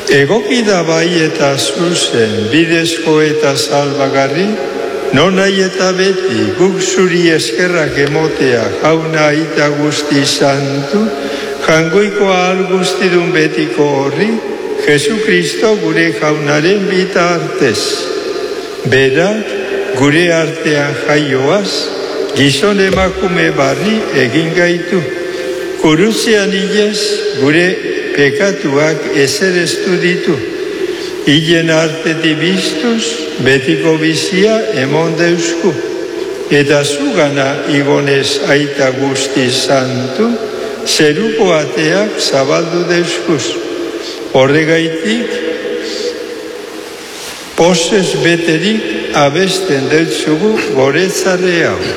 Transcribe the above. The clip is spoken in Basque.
Egoki da bai eta zuzen, bidezko eta salbagarri, non nahi eta beti guk zuri eskerrak emotea jauna aita guzti santu, jangoiko ahal guztidun betiko horri, Jesu Kristo gure jaunaren bitartez. Berak, gure artean jaioaz, gizon emakume barri egin gaitu. Kuruzean hilez, gure pekatuak ezerestu ditu. Hilen arteti biztuz, betiko bizia emon deusku. Eta zugana igonez aita guzti santu, zeruko ateak zabaldu deuskuz. Horregaitik, pozez beterik abesten deutzugu goretzarre hau.